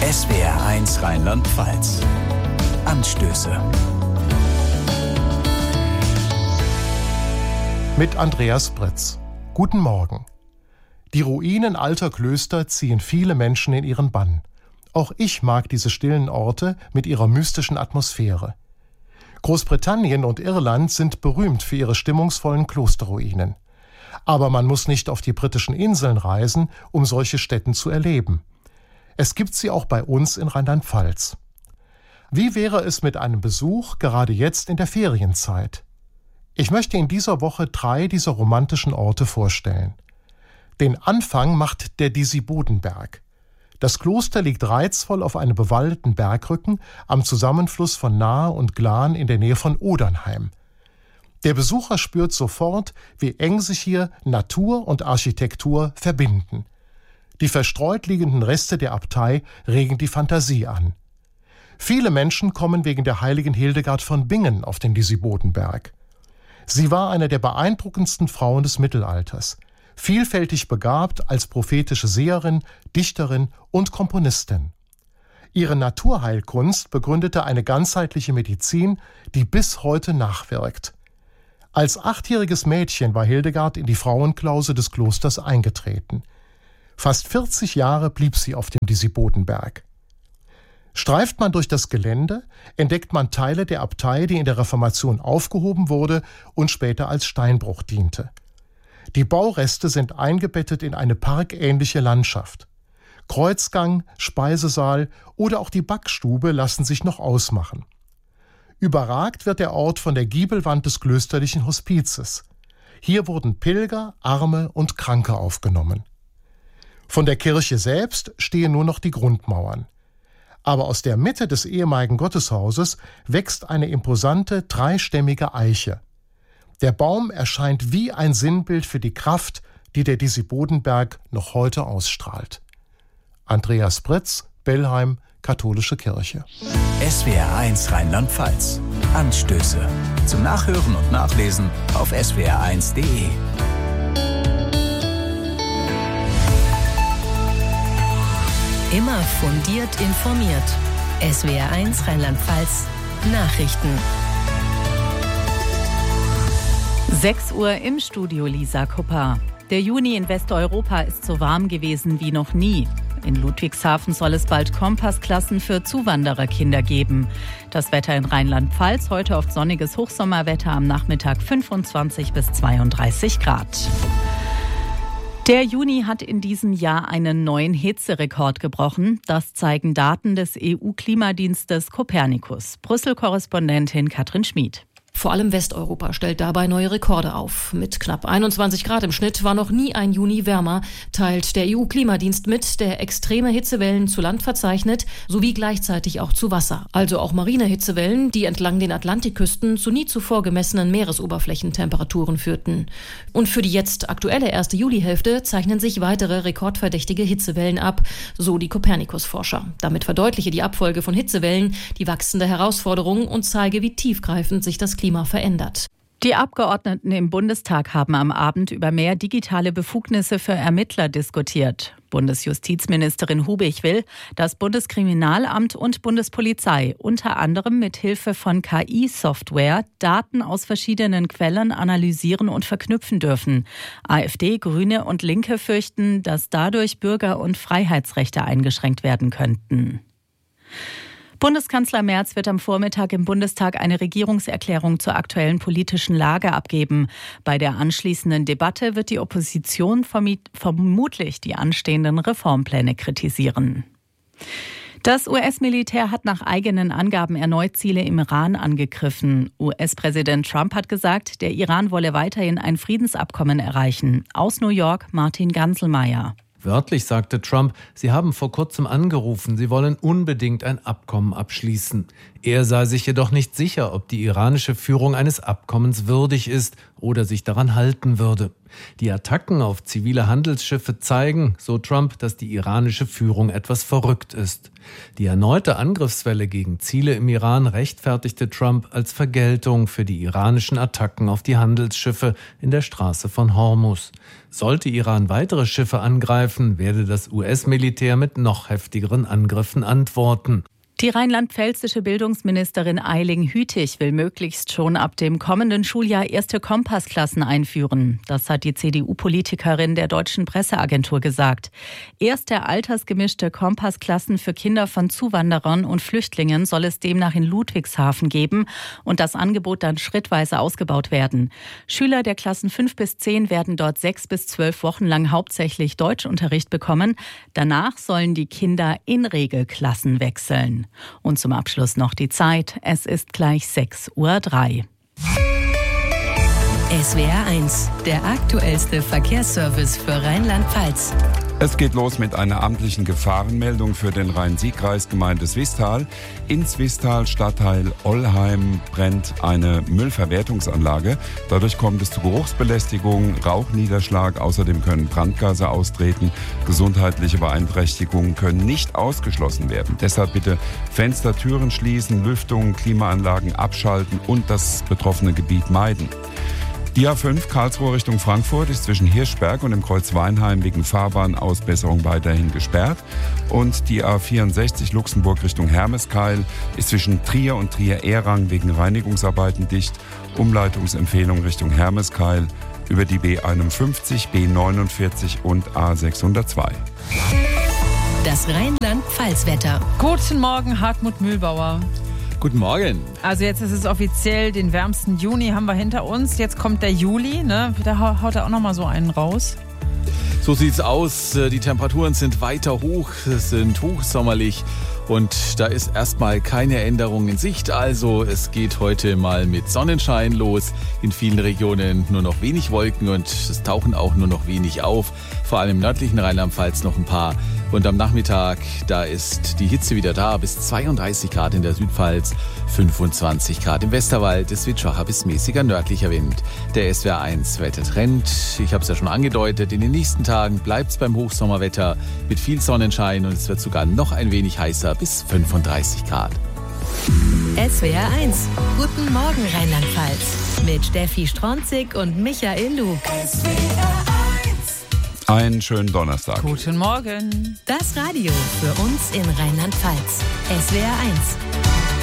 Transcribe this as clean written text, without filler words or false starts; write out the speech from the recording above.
SWR1 Rheinland-Pfalz. Anstöße. Mit Andreas Britz. Guten Morgen. Die Ruinen alter Klöster ziehen viele Menschen in ihren Bann. Auch ich mag diese stillen Orte mit ihrer mystischen Atmosphäre. Großbritannien und Irland sind berühmt für ihre stimmungsvollen Klosterruinen. Aber man muss nicht auf die britischen Inseln reisen, um solche Stätten zu erleben. Es gibt sie auch bei uns in Rheinland-Pfalz. Wie wäre es mit einem Besuch, gerade jetzt in der Ferienzeit? Ich möchte in dieser Woche 3 dieser romantischen Orte vorstellen. Den Anfang macht der Disibodenberg. Das Kloster liegt reizvoll auf einem bewaldeten Bergrücken am Zusammenfluss von Nahe und Glan in der Nähe von Odernheim. Der Besucher spürt sofort, wie eng sich hier Natur und Architektur verbinden. Die verstreut liegenden Reste der Abtei regen die Fantasie an. Viele Menschen kommen wegen der heiligen Hildegard von Bingen auf den Disibodenberg. Sie war eine der beeindruckendsten Frauen des Mittelalters, vielfältig begabt als prophetische Seherin, Dichterin und Komponistin. Ihre Naturheilkunst begründete eine ganzheitliche Medizin, die bis heute nachwirkt. Als 8-jähriges Mädchen war Hildegard in die Frauenklause des Klosters eingetreten. Fast 40 Jahre blieb sie auf dem Disibodenberg. Streift man durch das Gelände, entdeckt man Teile der Abtei, die in der Reformation aufgehoben wurde und später als Steinbruch diente. Die Baureste sind eingebettet in eine parkähnliche Landschaft. Kreuzgang, Speisesaal oder auch die Backstube lassen sich noch ausmachen. Überragt wird der Ort von der Giebelwand des klösterlichen Hospizes. Hier wurden Pilger, Arme und Kranke aufgenommen. Von der Kirche selbst stehen nur noch die Grundmauern. Aber aus der Mitte des ehemaligen Gotteshauses wächst eine imposante, 3-stämmige Eiche. Der Baum erscheint wie ein Sinnbild für die Kraft, die der Disibodenberg noch heute ausstrahlt. Andreas Britz, Bellheim, Katholische Kirche. SWR1 Rheinland-Pfalz. Anstöße. Zum Nachhören und Nachlesen auf swr1.de. Immer fundiert informiert. SWR1 Rheinland-Pfalz. Nachrichten. 6 Uhr im Studio Lisa Kupper. Der Juni in Westeuropa ist so warm gewesen wie noch nie. In Ludwigshafen soll es bald Kompassklassen für Zuwandererkinder geben. Das Wetter in Rheinland-Pfalz, heute oft sonniges Hochsommerwetter, am Nachmittag 25 bis 32 Grad. Der Juni hat in diesem Jahr einen neuen Hitzerekord gebrochen. Das zeigen Daten des EU-Klimadienstes Copernicus. Brüssel-Korrespondentin Katrin Schmid. Vor allem Westeuropa stellt dabei neue Rekorde auf. Mit knapp 21 Grad im Schnitt war noch nie ein Juni wärmer, teilt der EU-Klimadienst mit, der extreme Hitzewellen zu Land verzeichnet, sowie gleichzeitig auch zu Wasser. Also auch marine Hitzewellen, die entlang den Atlantikküsten zu nie zuvor gemessenen Meeresoberflächentemperaturen führten. Und für die jetzt aktuelle erste Julihälfte zeichnen sich weitere rekordverdächtige Hitzewellen ab, so die Copernicus-Forscher. Damit verdeutliche die Abfolge von Hitzewellen die wachsende Herausforderung und zeige, wie tiefgreifend sich das Klima verändert. Die Abgeordneten im Bundestag haben am Abend über mehr digitale Befugnisse für Ermittler diskutiert. Bundesjustizministerin Hubig will, dass Bundeskriminalamt und Bundespolizei unter anderem mit Hilfe von KI-Software Daten aus verschiedenen Quellen analysieren und verknüpfen dürfen. AfD, Grüne und Linke fürchten, dass dadurch Bürger- und Freiheitsrechte eingeschränkt werden könnten. Bundeskanzler Merz wird am Vormittag im Bundestag eine Regierungserklärung zur aktuellen politischen Lage abgeben. Bei der anschließenden Debatte wird die Opposition vermutlich die anstehenden Reformpläne kritisieren. Das US-Militär hat nach eigenen Angaben erneut Ziele im Iran angegriffen. US-Präsident Trump hat gesagt, der Iran wolle weiterhin ein Friedensabkommen erreichen. Aus New York Martin Ganselmeier. Wörtlich sagte Trump, sie haben vor kurzem angerufen, sie wollen unbedingt ein Abkommen abschließen. Er sei sich jedoch nicht sicher, ob die iranische Führung eines Abkommens würdig ist oder sich daran halten würde. Die Attacken auf zivile Handelsschiffe zeigen, so Trump, dass die iranische Führung etwas verrückt ist. Die erneute Angriffswelle gegen Ziele im Iran rechtfertigte Trump als Vergeltung für die iranischen Attacken auf die Handelsschiffe in der Straße von Hormuz. Sollte Iran weitere Schiffe angreifen, werde das US-Militär mit noch heftigeren Angriffen antworten. Die rheinland-pfälzische Bildungsministerin Eiling Hütig will möglichst schon ab dem kommenden Schuljahr erste Kompassklassen einführen. Das hat die CDU-Politikerin der Deutschen Presseagentur gesagt. Erste altersgemischte Kompassklassen für Kinder von Zuwanderern und Flüchtlingen soll es demnach in Ludwigshafen geben und das Angebot dann schrittweise ausgebaut werden. Schüler der Klassen 5 bis 10 werden dort 6 bis 12 Wochen lang hauptsächlich Deutschunterricht bekommen. Danach sollen die Kinder in Regelklassen wechseln. Und zum Abschluss noch die Zeit. Es ist gleich 6:03 Uhr. SWR 1, der aktuellste Verkehrsservice für Rheinland-Pfalz. Es geht los mit einer amtlichen Gefahrenmeldung für den Rhein-Sieg-Kreis, Gemeinde Swisttal. In Swisttal, Stadtteil Ollheim, brennt eine Müllverwertungsanlage. Dadurch kommt es zu Geruchsbelästigung, Rauchniederschlag. Außerdem können Brandgase austreten. Gesundheitliche Beeinträchtigungen können nicht ausgeschlossen werden. Deshalb bitte Fenster, Türen schließen, Lüftung, Klimaanlagen abschalten und das betroffene Gebiet meiden. Die A5 Karlsruhe Richtung Frankfurt ist zwischen Hirschberg und dem Kreuz Weinheim wegen Fahrbahnausbesserung weiterhin gesperrt. Und die A64 Luxemburg Richtung Hermeskeil ist zwischen Trier und Trier-Ehrang wegen Reinigungsarbeiten dicht. Umleitungsempfehlung Richtung Hermeskeil über die B51, B49 und A602. Das Rheinland-Pfalz-Wetter. Guten Morgen, Hartmut Mühlbauer. Guten Morgen. Also jetzt ist es offiziell, den wärmsten Juni haben wir hinter uns. Jetzt kommt der Juli, ne? Da haut er auch nochmal so einen raus. So sieht's aus. Die Temperaturen sind weiter hoch, es sind hochsommerlich und da ist erstmal keine Änderung in Sicht. Also es geht heute mal mit Sonnenschein los. In vielen Regionen nur noch wenig Wolken und es tauchen auch nur noch wenig auf. Vor allem im nördlichen Rheinland-Pfalz noch ein paar. Und am Nachmittag, da ist die Hitze wieder da, bis 32 Grad in der Südpfalz, 25 Grad im Westerwald. Es wird schwacher bis mäßiger nördlicher Wind. Der SWR 1 Wettertrend, ich habe es ja schon angedeutet, in den nächsten Tagen bleibt es beim Hochsommerwetter mit viel Sonnenschein und es wird sogar noch ein wenig heißer bis 35 Grad. SWR 1, guten Morgen Rheinland-Pfalz. Mit Steffi Stronzig und Michael Lug. Einen schönen Donnerstag. Guten Morgen. Das Radio für uns in Rheinland-Pfalz. SWR 1.